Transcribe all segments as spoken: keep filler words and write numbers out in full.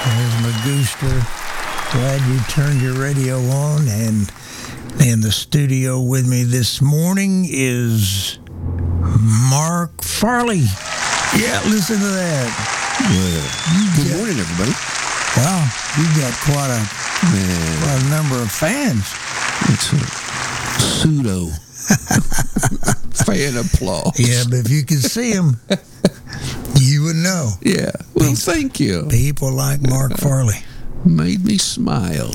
There's Magooster. Glad you turned your radio on. And in the studio with me this morning is Mark Farley. Yeah, listen to that. Well, good got, morning, everybody. Wow, you got quite a, quite a number of fans. It's a pseudo fan applause. Yeah, but if you could see them, you would know. Yeah. Well, people, thank you. People like Mark Farley. Made me smile.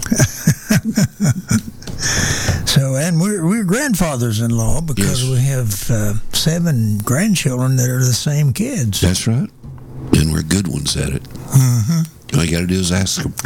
So, and we're we're grandfathers-in-law because yes. we have uh, seven grandchildren that are the same kids. That's right. And we're good ones at it. Mm-hmm. All you got to do is ask them.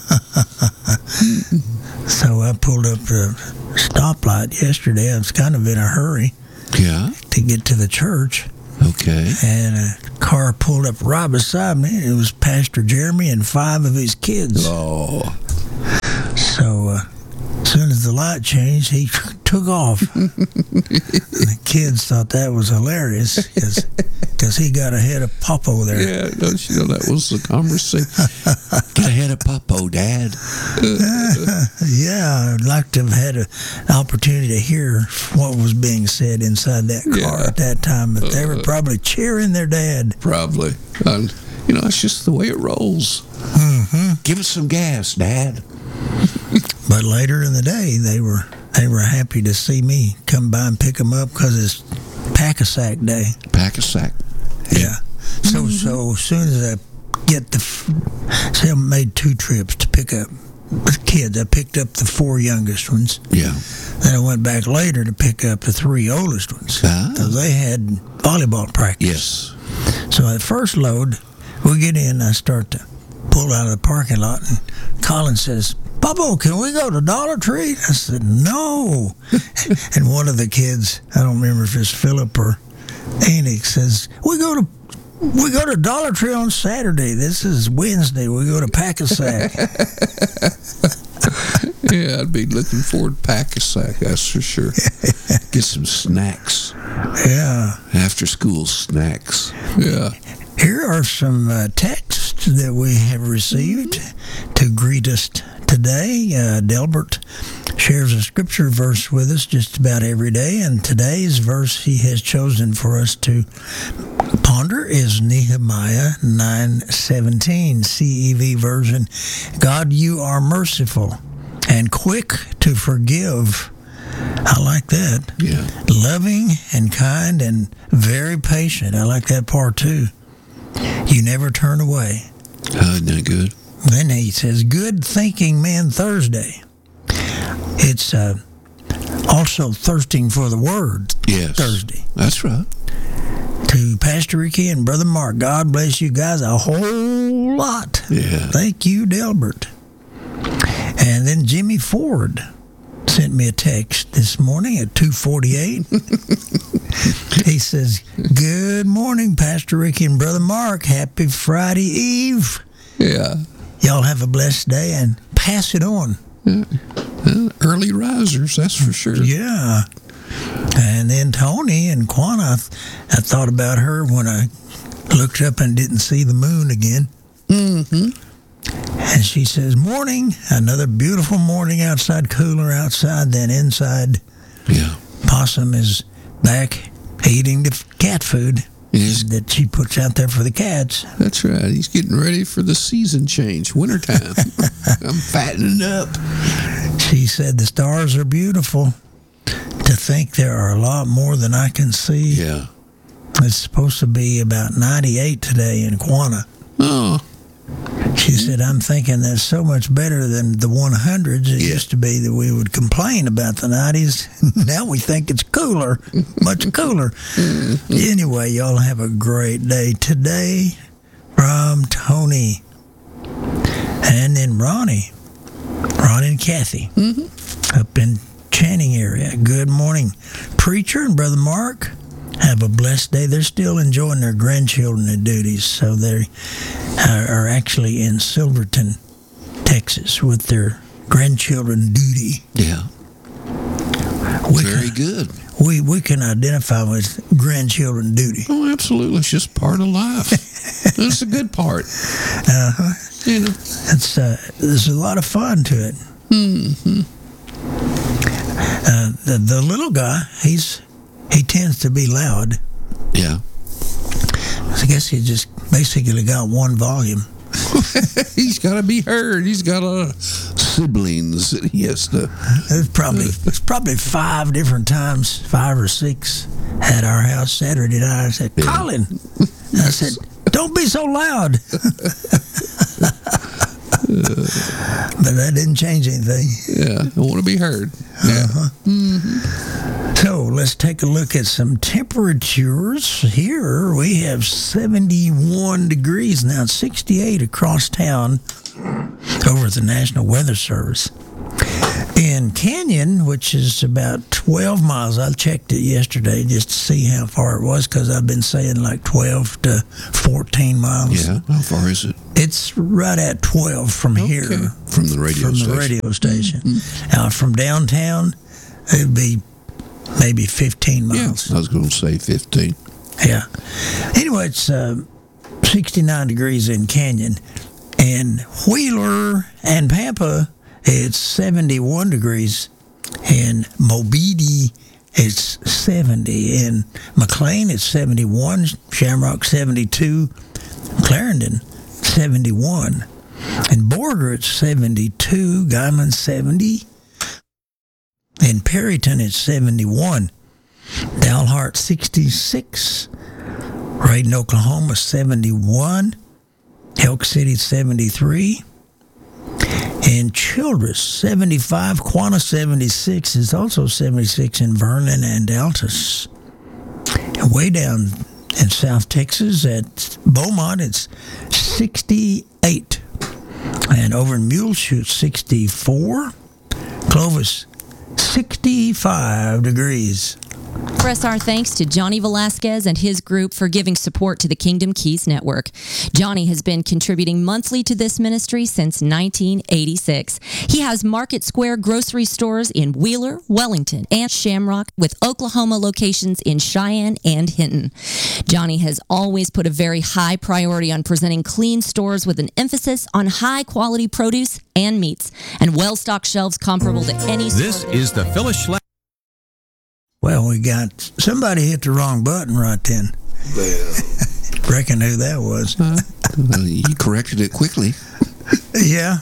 So I pulled up the stoplight yesterday. I was kind of in a hurry. Yeah. To get to the church. Okay. And a car pulled up right beside me. It was Pastor Jeremy and five of his kids. Oh. So uh, as soon as the light changed, he took off. The kids thought that was hilarious because he got ahead of Popo there. Yeah, don't you know that was the conversation? Get ahead of Popo, Dad. Uh, yeah, I'd like to have had an opportunity to hear what was being said inside that car yeah. at that time, but they were probably cheering their dad. Probably. Um, you know, it's just the way it rolls. Mm-hmm. Give us some gas, Dad. But later in the day, they were they were happy to see me come by and pick them up because it's Pack-a-Sack Day. Pack-a-Sack. Yeah. yeah. So mm-hmm. so as soon as I get the, say I made two trips to pick up the kids. I picked up the four youngest ones. Yeah. Then I went back later to pick up the three oldest ones. Ah. So they had volleyball practice. Yes. So at first load, we get in, I start to pull out of the parking lot, and Colin says, Popo, can we go to Dollar Tree? I said, no. And one of the kids, I don't remember if it's Philip or Enoch, says, we go to we go to Dollar Tree on Saturday. This is Wednesday. We go to Pack-a-Sack. Yeah, I'd be looking forward to Pack-a-Sack, that's for sure. Get some snacks. Yeah. After school snacks. Yeah. Here are some uh, texts that we have received to greet us t- today. Uh, Delbert shares a scripture verse with us just about every day, and today's verse he has chosen for us to ponder is Nehemiah nine seventeen, C E V version. God, you are merciful and quick to forgive. I like that. Yeah. Loving and kind and very patient. I like that part too. You never turn away. Uh, not good. Then he says, Good Thinking Man Thursday. It's uh, also Thirsting for the Word yes. Thursday. That's right. To Pastor Ricky and Brother Mark, God bless you guys a whole lot. Yeah. Thank you, Delbert. And then Jimmy Ford sent me a text this morning at two forty-eight. He says, Good morning, Pastor Ricky and Brother Mark. Happy Friday Eve. Yeah. Y'all have a blessed day and pass it on. Yeah. Well, early risers, that's for sure. Yeah. And then Tony and Quana, I, th- I thought about her when I looked up and didn't see the moon again. Mm-hmm. And she says, morning, another beautiful morning outside, cooler outside than inside. Yeah. Possum is back eating the cat food that she puts out there for the cats. That's right. He's getting ready for the season change, wintertime. I'm fattening up. She said, the stars are beautiful. To think there are a lot more than I can see. Yeah. It's supposed to be about ninety-eight today in Quanah. Oh. She said, I'm thinking that's so much better than the hundreds. It yeah. used to be that we would complain about the nineties. Now we think it's cooler, much cooler. Anyway, y'all have a great day today from Tony. And then Ronnie. Ronnie and Kathy mm-hmm. up in Channing area. Good morning, Preacher and Brother Mark. Have a blessed day. They're still enjoying their grandchildren and duties, so they are actually in Silverton, Texas, with their grandchildren duty. Yeah. We Very can, good. We we can identify with grandchildren duty. Oh, absolutely. It's just part of life. That's the good part. Uh-huh. You know. It's, uh, there's a lot of fun to it. Mm-hmm. Uh, the, the little guy, he's he tends to be loud. Yeah. I guess he just basically got one volume. He's got to be heard. He's got a lot of siblings that he has to. There's probably there's probably five different times, five or six, at our house Saturday night. I said, Yeah. Colin, I said, don't be so loud. But that didn't change anything. Yeah, I want to be heard. Yeah. Uh-huh. Mm-hmm. So let's take a look at some temperatures. Here we have seventy-one degrees now, sixty-eight across town over at the National Weather Service. In Canyon, which is about twelve miles, I checked it yesterday just to see how far it was because I've been saying like twelve to fourteen miles. Yeah. How far is it? It's right at twelve from Okay. here. From the radio From station. the radio station. Mm-hmm. Now, from downtown, it'd be maybe fifteen Yeah. miles. I was going to say fifteen. Yeah. Anyway, it's uh, sixty-nine degrees in Canyon. And Wheeler and Pampa, it's seventy-one degrees. In Mobidi, it's seventy. In McLean, it's seventy-one. Shamrock, seventy-two. Clarendon, seventy-one. In Borger, it's seventy-two. Guyman, seventy. In Perryton, it's seventy-one. Dalhart, sixty-six. Raiden, Oklahoma, seventy-one. Elk City, seventy-three. In Childress, seventy-five. Quanah, seventy-six. Is also seventy-six in Vernon and Altus. And way down in South Texas at Beaumont, it's sixty-eight. And over in Muleshoot, sixty-four. Clovis, sixty-five degrees. Express our thanks to Johnny Velasquez and his group for giving support to the Kingdom Keys Network. Johnny has been contributing monthly to this ministry since nineteen eighty-six. He has Market Square grocery stores in Wheeler, Wellington, and Shamrock, with Oklahoma locations in Cheyenne and Hinton. Johnny has always put a very high priority on presenting clean stores with an emphasis on high-quality produce and meats, and well-stocked shelves comparable to any store. This is the Phyllis Schlag. Well, we got somebody hit the wrong button right then. Well. Reckon who that was? Uh, you corrected it quickly. Yeah,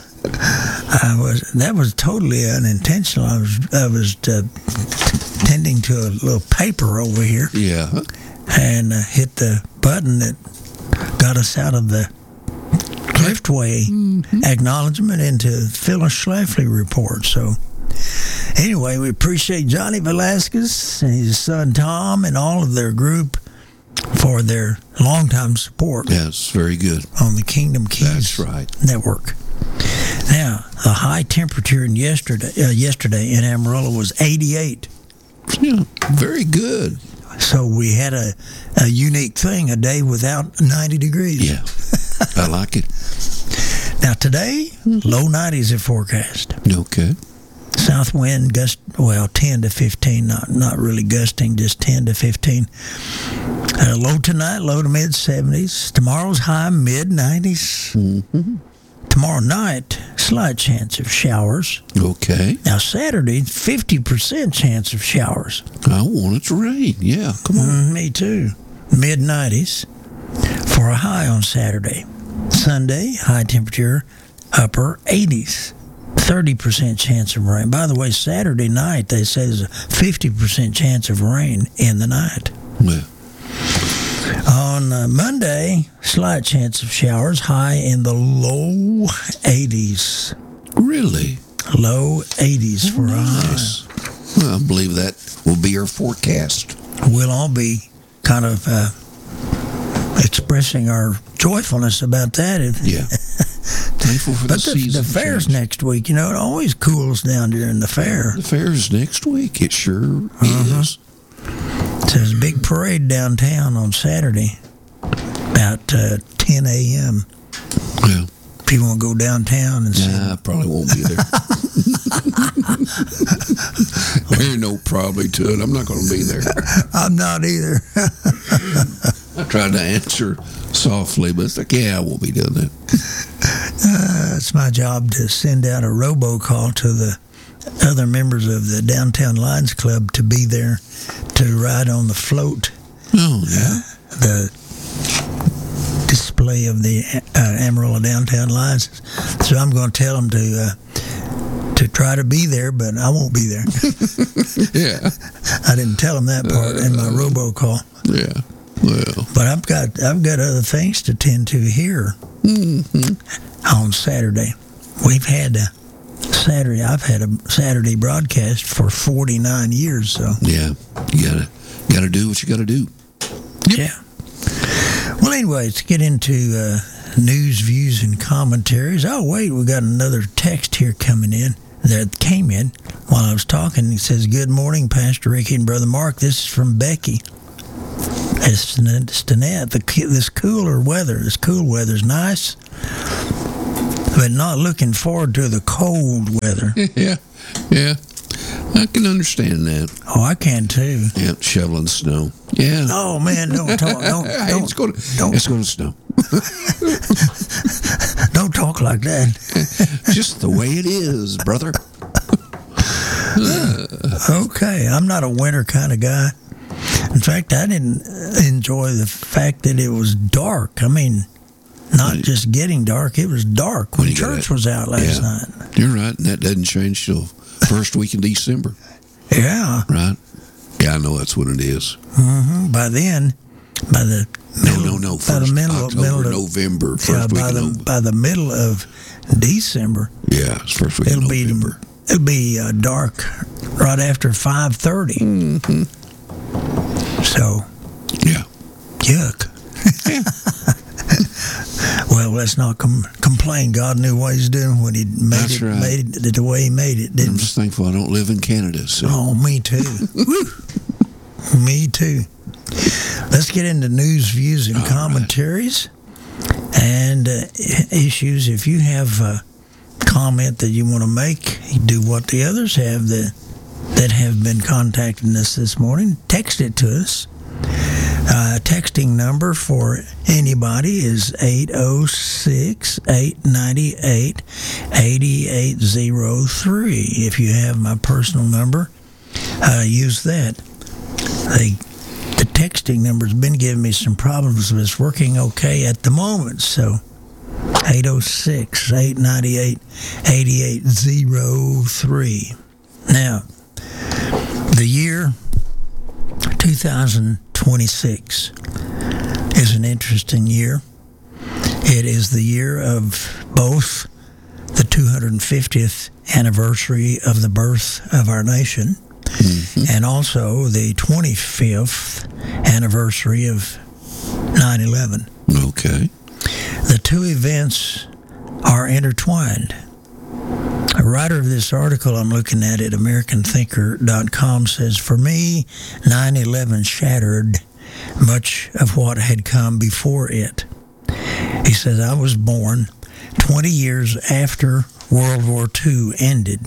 I was. That was totally unintentional. I was. I was uh, tending to a little paper over here Yeah. and uh, hit the button that got us out of the Cliftway Mm-hmm. acknowledgement into Phyllis Schlafly report. So. Anyway, we appreciate Johnny Velasquez and his son Tom and all of their group for their longtime support Yes, very good. on the Kingdom Keys That's right. Network. Now, the high temperature in yesterday uh, yesterday in Amarillo was eighty-eight. Yeah, very good. So we had a, a unique thing, a day without ninety degrees. Yeah, I like it. Now today, low nineties are forecast. Okay. South wind gust, well, ten to fifteen, not not really gusting, just ten to fifteen. Uh, low tonight, low to mid seventies. Tomorrow's high, mid nineties. Mm-hmm. Tomorrow night, slight chance of showers. Okay. Now Saturday, fifty percent chance of showers. I want it to rain. Yeah, come on. Mm, me too. Mid nineties for a high on Saturday. Sunday, high temperature, upper eighties. thirty percent chance of rain. By the way, Saturday night, they say there's a fifty percent chance of rain in the night. Yeah. On uh, Monday, slight chance of showers, high in the low eighties. Really? Low eighties for a high. Nice. Well, I believe that will be our forecast. We'll all be kind of uh, expressing our joyfulness about that. If, Yeah. Thankful for the But the, season. the fair's change. next week. You know, it always cools down during the fair. The fair's next week. It sure Uh-huh. is. So there's a big parade downtown on Saturday about uh, ten a.m. Well, If you want to go downtown and see. nah, I probably won't be there. There ain't no probably to it. I'm not going to be there. I'm not either. I tried to answer softly, but it's like, yeah, I won't be doing that. Uh, it's my job to send out a robocall to the other members of the Downtown Lions Club to be there to ride on the float. Oh, yeah. Uh, the display of the uh, Amarillo Downtown Lions. So I'm going to tell them to uh, to try to be there, but I won't be there. Yeah. I didn't tell them that part uh, in my robocall. Yeah. Well. But I've got I've got other things to tend to here Mm-hmm. on Saturday. We've had a Saturday. I've had a Saturday broadcast for forty-nine years. So Yeah. You gotta gotta do what you gotta do. Yep. Yeah. Well, anyway, let's get into uh, news, views, and commentaries. Oh, wait, we got another text here coming in that came in while I was talking. It says, "Good morning, Pastor Ricky and Brother Mark. This is from Becky. It's Stanette. The, this cooler weather, this cool weather's nice, but not looking forward to the cold weather." Yeah. Yeah. I can understand that. Oh, I can too. Yeah, shoveling snow. Yeah. Oh man, don't talk. Don't, don't, it's going don't, it's going to snow. don't talk like that. Just the way it is, brother. Okay, I'm not a winter kind of guy. In fact, I didn't enjoy the fact that it was dark. I mean, not just getting dark, it was dark when, when church was out last yeah, night. You're right, and that doesn't change till first week in December. Yeah. Right? Yeah, I know that's what it is. Mm-hmm. By then, by the No, middle, no, no. by First the middle, October, middle of, November. First yeah, week by of the, November. by the middle of December, Yeah, it's first week it'll of be November. it'll be uh, dark right after five thirty. Mm-hmm. So, Yeah. yuck. Well, let's not com- complain. God knew what He's doing when He made That's it, right. made it the way He made it, didn't I'm He? just thankful I don't live in Canada. So. Oh, me too. Woo. Me too. Let's get into news, views, and All commentaries and uh, issues. If you have a comment that you want to make, do what the others have that that have been contacting us this morning. Text it to us. Uh, texting number for anybody is eight oh six, eight nine eight, eight eight oh three. If you have my personal number, uh, use that. The, the texting number's been giving me some problems, but it's working okay at the moment. So eight oh six, eight nine eight, eight eight oh three. Now, the year two thousand twenty-six is an interesting year. It is the year of both the two hundred fiftieth anniversary of the birth of our nation, mm-hmm. and also the twenty-fifth anniversary of nine eleven. Okay. The two events are intertwined. A writer of this article I'm looking at at American Thinker dot com says, "For me, nine eleven shattered much of what had come before it." He says, "I was born twenty years after World War Two ended.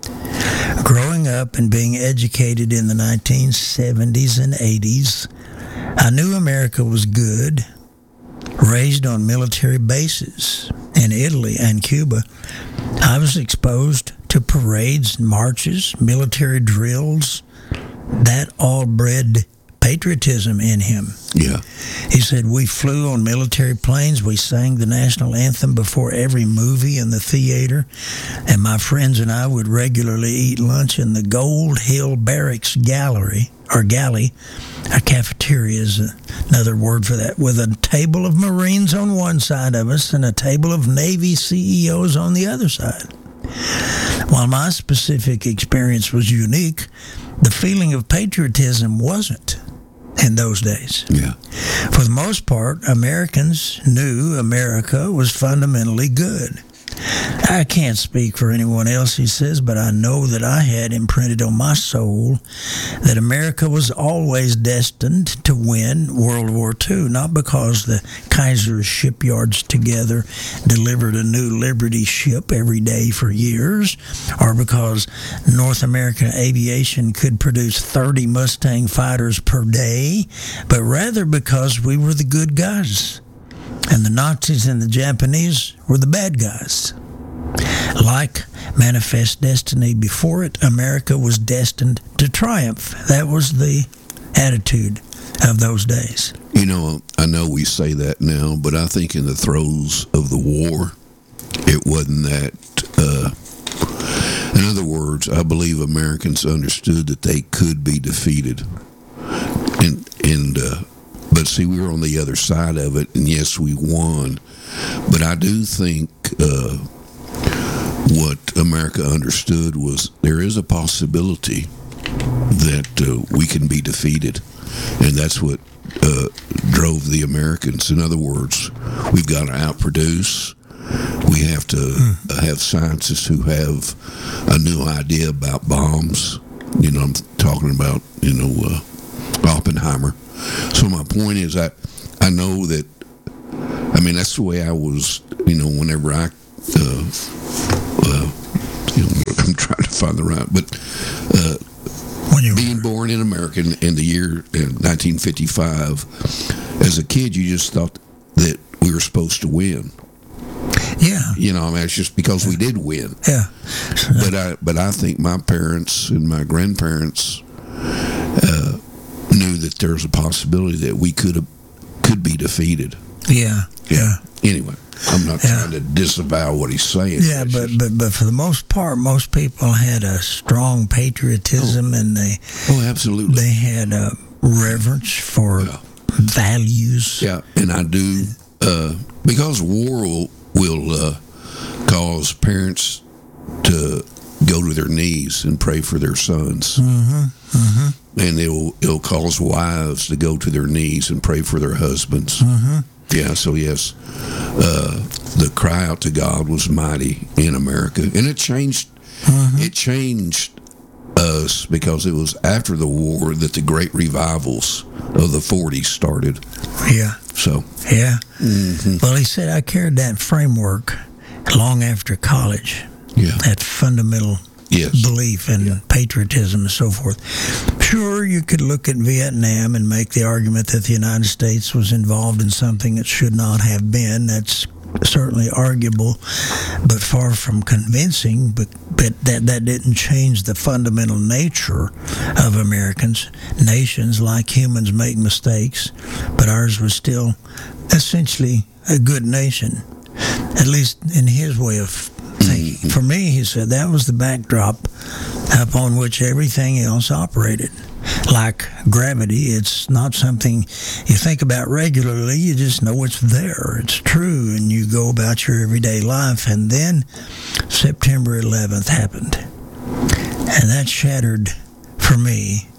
Growing up and being educated in the nineteen seventies and eighties, I knew America was good, raised on military bases in Italy and Cuba. I was exposed to parades, marches, military drills. That all bred patriotism in him." Yeah. He said, "We flew on military planes. We sang the national anthem before every movie in the theater. And my friends and I would regularly eat lunch in the Gold Hill Barracks Gallery, or galley. A cafeteria is another word for that, with a table of Marines on one side of us and a table of Navy C E Os on the other side. While my specific experience was unique, the feeling of patriotism wasn't in those days. Yeah. For the most part, Americans knew America was fundamentally good. I can't speak for anyone else, he says, but I know that I had imprinted on my soul that America was always destined to win World War Two, not because the Kaiser's shipyards together delivered a new Liberty ship every day for years, or because North American aviation could produce thirty Mustang fighters per day, but rather because we were the good guys, and the Nazis and the Japanese were the bad guys. Like Manifest Destiny before it, America was destined to triumph. That was the attitude of those days. You know, I know we say that now, but I think in the throes of the war, it wasn't that. Uh, in other words, I believe Americans understood that they could be defeated. And, and uh, but see, we were on the other side of it, and yes, we won. But I do think... Uh, What America understood was there is a possibility that uh, we can be defeated, and that's what uh, drove the Americans. In other words, we've got to outproduce. We have to uh, have scientists who have a new idea about bombs. You know, I'm talking about, you know, uh, Oppenheimer. So my point is, I, I know that, I mean, that's the way I was, you know, whenever I... Uh, Uh, you know, I'm trying to find the right, but uh, when you being born in America in, in the year in nineteen fifty-five, as a kid, you just thought that we were supposed to win. Yeah, you know, I mean, it's just because we did win. Yeah, but I, but I think my parents and my grandparents uh, knew that there's a possibility that we could have, could be defeated. Yeah, yeah. Anyway. I'm not yeah. trying to disavow what he's saying. Yeah, but, but but for the most part, most people had a strong patriotism, oh. and they oh, absolutely, they had a reverence for yeah. values. Yeah, and I do uh, because war will, will uh, cause parents to go to their knees and pray for their sons, mm-hmm. Mm-hmm. and it'll it'll cause wives to go to their knees and pray for their husbands. Mm-hmm. Yeah, so yes, uh, the cry out to God was mighty in America, and it changed. Mm-hmm. It changed us because it was after the war that the great revivals of the forties started. Yeah. So. Yeah. Mm-hmm. Well, he said I carried that framework long after college. Yeah. That fundamental. Yes. Belief and yeah. patriotism and so forth. Sure, you could look at Vietnam and make the argument that the United States was involved in something that should not have been. That's certainly arguable, but far from convincing. But, but that, that didn't change the fundamental nature of Americans. Nations, like humans, make mistakes, but ours was still essentially a good nation, at least in his way of thinking. For me, he said, that was the backdrop upon which everything else operated. Like gravity, it's not something you think about regularly. You just know it's there. It's true, and you go about your everyday life. And then September eleventh happened, and that shattered, for me,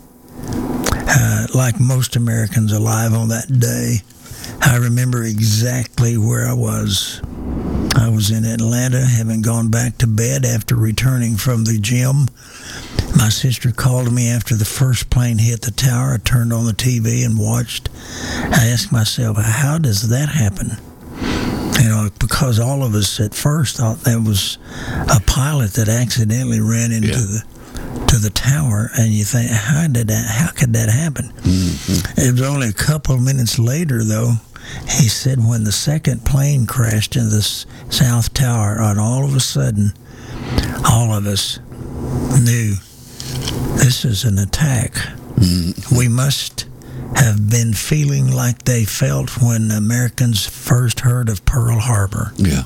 uh, like most Americans alive on that day. I remember exactly where I was. I was in Atlanta, having gone back to bed after returning from the gym. My sister called me after the first plane hit the tower. I turned on the T V and watched. I asked myself, how does that happen? You know, because all of us at first thought that was a pilot that accidentally ran into yeah. the to the tower, and you think, how did that? How could that happen? Mm-hmm. It was only a couple of minutes later, though. He said when the second plane crashed into the South Tower, and all of a sudden, all of us knew this is an attack. Mm-hmm. We must have been feeling like they felt when Americans first heard of Pearl Harbor. Yeah.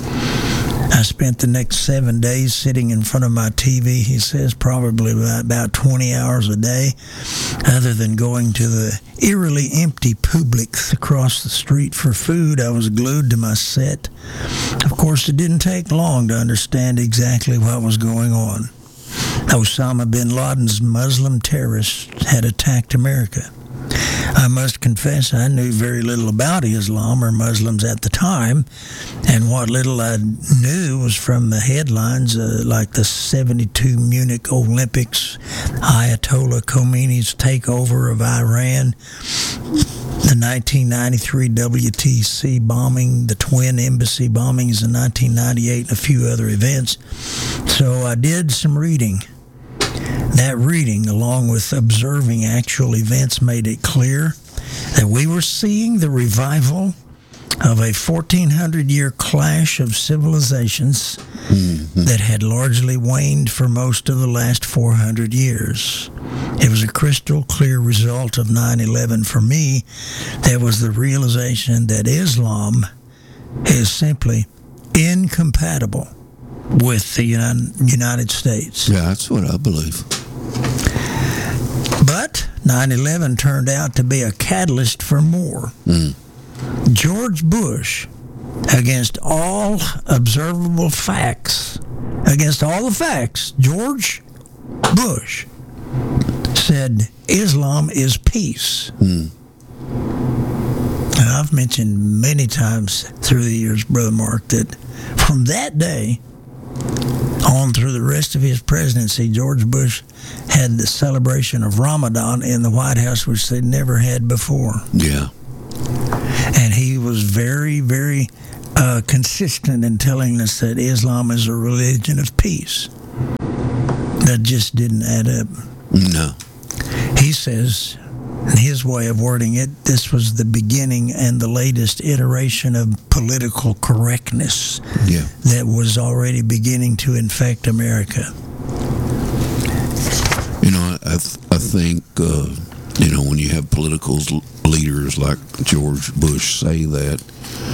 I spent the next seven days sitting in front of my T V, he says, probably about twenty hours a day, other than going to the eerily empty Publix across the street for food. I was glued to my set. Of course, it didn't take long to understand exactly what was going on. Osama bin Laden's Muslim terrorists had attacked America. I must confess I knew very little about Islam or Muslims at the time, and what little I knew was from the headlines uh, like the seventy-two Munich Olympics, Ayatollah Khomeini's takeover of Iran, the nineteen ninety-three W T C bombing, the twin embassy bombings in nineteen ninety-eight, and a few other events. So I did some reading. That reading, along with observing actual events, made it clear that we were seeing the revival of a fourteen hundred year clash of civilizations mm-hmm. that had largely waned for most of the last four hundred years. It was a crystal clear result of nine eleven for me. That was the realization that Islam is simply incompatible with the United States. Yeah, that's what I believe. But nine eleven turned out to be a catalyst for more. Mm. George Bush, against all observable facts, against all the facts, George Bush said Islam is peace. Mm. I've mentioned many times through the years, Brother Mark, that from that day on through the rest of his presidency, George Bush had the celebration of Ramadan in the White House, which they'd never had before. Yeah. And he was very, very uh, consistent in telling us that Islam is a religion of peace. That just didn't add up. No. He says, in his way of wording it, this was the beginning and the latest iteration of political correctness yeah. that was already beginning to infect America. You know, I, th- I think, uh, you know, when you have political leaders like George Bush say that,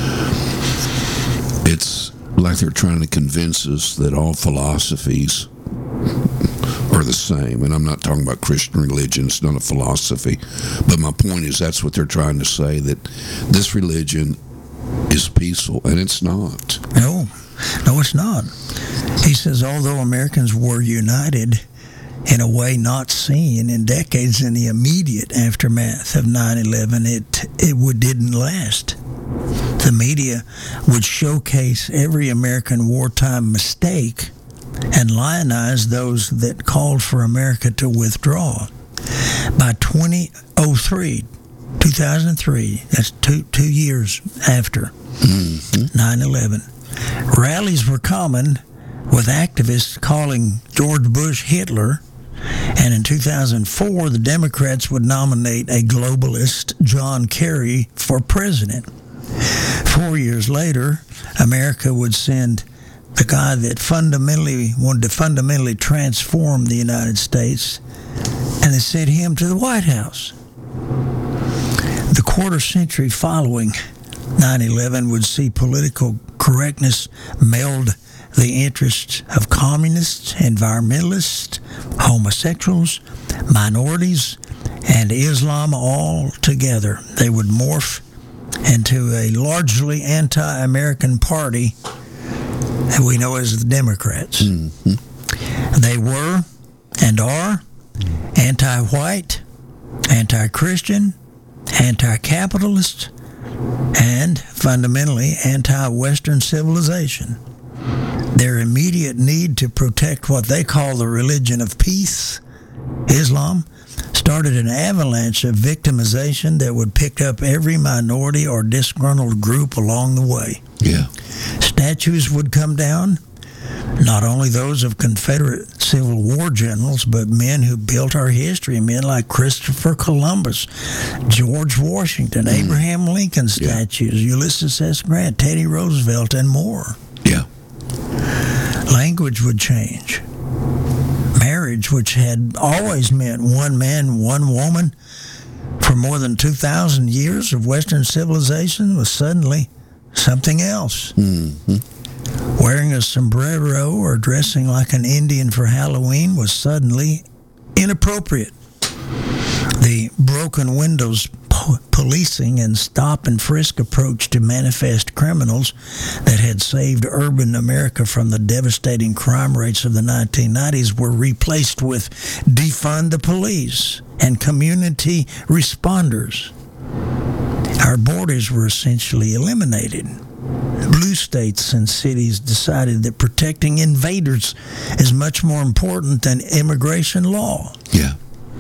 it's like they're trying to convince us that all philosophies are the same. And I'm not talking about Christian religion. It's not a philosophy. But my point is that's what they're trying to say, that this religion is peaceful, and it's not. No, no, it's not. He says, although Americans were united in a way not seen in decades in the immediate aftermath of nine eleven, it, it would, didn't last. The media would showcase every American wartime mistake and lionize those that called for America to withdraw. By twenty oh three, two thousand three, that's two, two years after mm-hmm. nine eleven, rallies were common, with activists calling George Bush Hitler, and in two thousand four, the Democrats would nominate a globalist, John Kerry, for president. Four years later, America would send the guy that fundamentally wanted to fundamentally transform the United States, and they sent him to the White House. The quarter century following nine eleven would see political correctness meld the interests of communists, environmentalists, homosexuals, minorities, and Islam all together. They would morph into a largely anti-American party that we know as the Democrats. Mm-hmm. They were and are anti-white, anti-Christian, anti-capitalist, and fundamentally anti-Western civilization. Their immediate need to protect what they call the religion of peace, Islam, started an avalanche of victimization that would pick up every minority or disgruntled group along the way. Yeah. Statues would come down, not only those of Confederate Civil War generals, but men who built our history, men like Christopher Columbus, George Washington, mm. Abraham Lincoln statues, yeah. Ulysses S. Grant, Teddy Roosevelt, and more. Yeah. Language would change. Marriage, which had always meant one man, one woman, for more than two thousand years of Western civilization, was suddenly something else. Mm-hmm. Wearing a sombrero or dressing like an Indian for Halloween was suddenly inappropriate. The broken windows po- policing and stop and frisk approach to manifest criminals that had saved urban America from the devastating crime rates of the nineteen nineties were replaced with defund the police and community responders. Our borders were essentially eliminated. Blue states and cities decided that protecting invaders is much more important than immigration law. Yeah.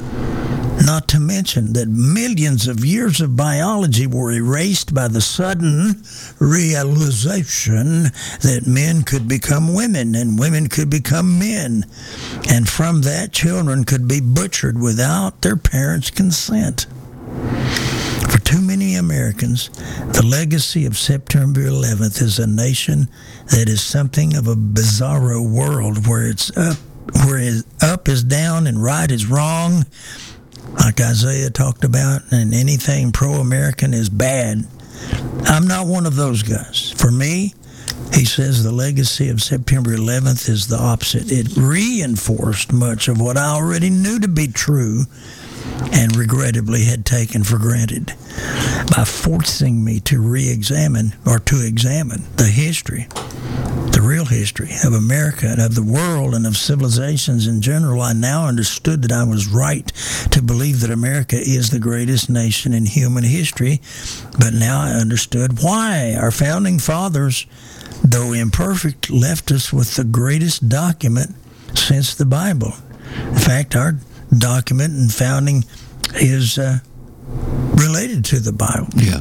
Not to mention that millions of years of biology were erased by the sudden realization that men could become women and women could become men. And from that, children could be butchered without their parents' consent. For too many Americans, the legacy of September eleventh is a nation that is something of a bizarro world where it's up, where it's up is down and right is wrong, like Isaiah talked about, and anything pro-American is bad. I'm not one of those guys. For me, he says the legacy of September eleventh is the opposite. It reinforced much of what I already knew to be true and regrettably had taken for granted by forcing me to re-examine or to examine the history, the real history of America and of the world and of civilizations in general. I now understood that I was right to believe that America is the greatest nation in human history, but now I understood why our founding fathers, though imperfect, left us with the greatest document since the Bible. In fact, our document and founding is uh, related to the Bible. Yeah.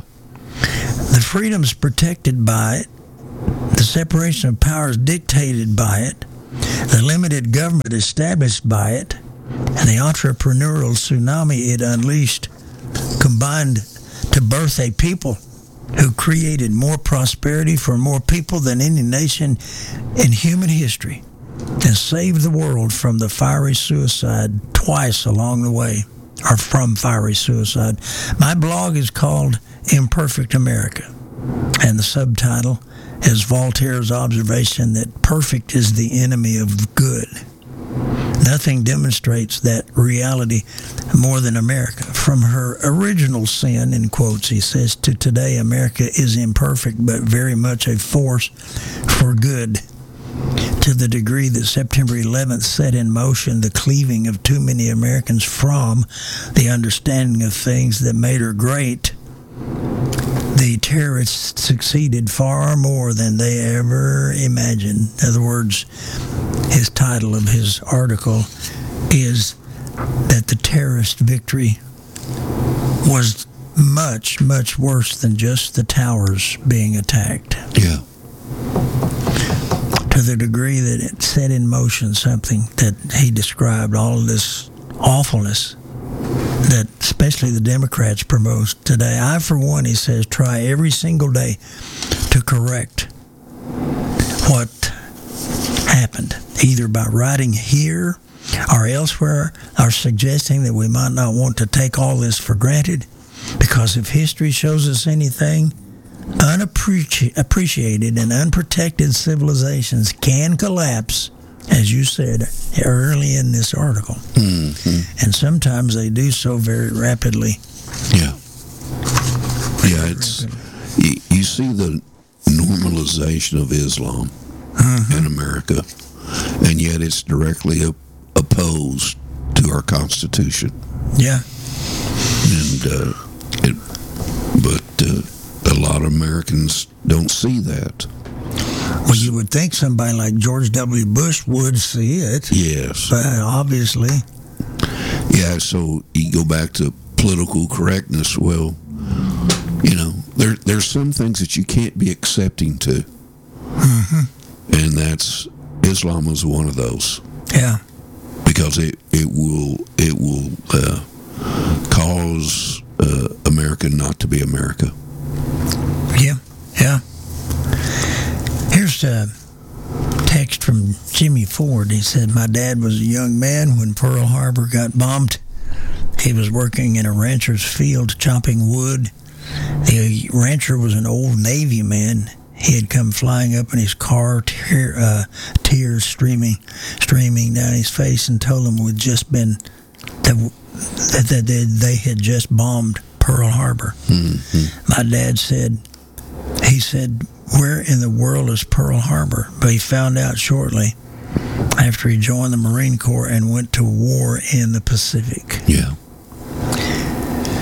The freedoms protected by it, the separation of powers dictated by it, the limited government established by it, and the entrepreneurial tsunami it unleashed combined to birth a people who created more prosperity for more people than any nation in human history, and saved the world from the fiery suicide twice along the way, or from fiery suicide. My blog is called Imperfect America, and the subtitle is Voltaire's observation that perfect is the enemy of good. Nothing demonstrates that reality more than America. From her original sin, in quotes, he says, to today, America is imperfect, but very much a force for good. To the degree that September eleventh set in motion the cleaving of too many Americans from the understanding of things that made her great, the terrorists succeeded far more than they ever imagined. In other words, his title of his article is that the terrorist victory was much, much worse than just the towers being attacked. Yeah. To the degree that it set in motion something that he described, all of this awfulness that especially the Democrats promote today. I, for one, he says, try every single day to correct what happened, either by writing here or elsewhere, or suggesting that we might not want to take all this for granted, because if history shows us anything, unappreciated and unprotected civilizations can collapse, as you said early in this article. Mm-hmm. And sometimes they do so very rapidly. Yeah. Yeah, it's you, you see the normalization of Islam mm-hmm. in America, and yet it's directly op- opposed to our Constitution. Yeah. And uh, it, but uh, a lot of Americans don't see that. Well, you would think somebody like George W. Bush would see it. Yes. But obviously. Yeah, so you go back to political correctness. Well, you know, there there's some things that you can't be accepting to. Mm-hmm. And that's, Islam is one of those. Yeah. Because it, it will, it will uh, cause uh, America not to be America. Yeah, yeah. Here's a text from Jimmy Ford. He said, my dad was a young man when Pearl Harbor got bombed. He was working in a rancher's field chopping wood. The rancher was an old Navy man. He had come flying up in his car, tear, uh, tears streaming streaming down his face, and told him we'd just been, that, that, that they had just bombed Pearl Harbor. Mm-hmm. My dad said, he said, where in the world is Pearl Harbor? But he found out shortly after he joined the Marine Corps and went to war in the Pacific. Yeah.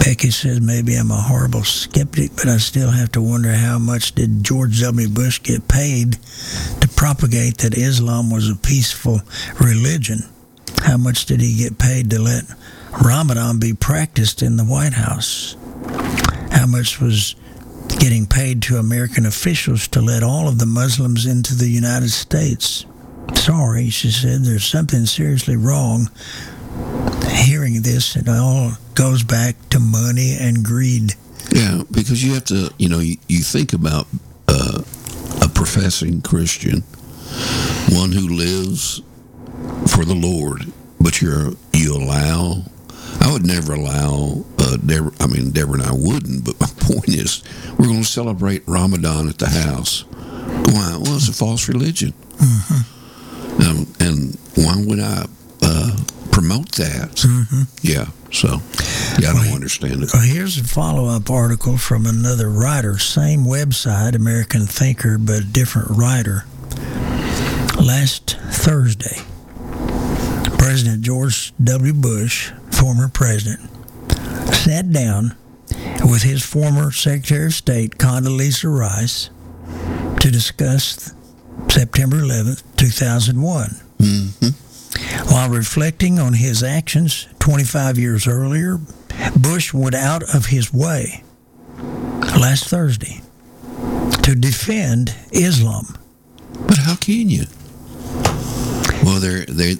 Becky says, maybe I'm a horrible skeptic, but I still have to wonder how much did George W. Bush get paid to propagate that Islam was a peaceful religion? How much did he get paid to let Ramadan be practiced in the White House? How much was getting paid to American officials to let all of the Muslims into the United States? Sorry, she said, there's something seriously wrong. Hearing this, it all goes back to money and greed. Yeah, because you have to, you know, you, you think about uh, a professing Christian, one who lives for the Lord, but you're you allow. I would never allow. Uh, Deborah, I mean, Deborah and I wouldn't. But my point is, we're going to celebrate Ramadan at the house. Why? Well, it's a false religion, mm-hmm. um, and why would I uh, promote that? Mm-hmm. Yeah. So, yeah, I don't understand it. Well, here's a follow-up article from another writer, same website, American Thinker, but different writer. Last Thursday, President George W. Bush, former president, sat down with his former Secretary of State, Condoleezza Rice, to discuss September eleventh, two thousand one. Mm-hmm. While reflecting on his actions twenty-five years earlier, Bush went out of his way last Thursday to defend Islam. But how can you? Well, they they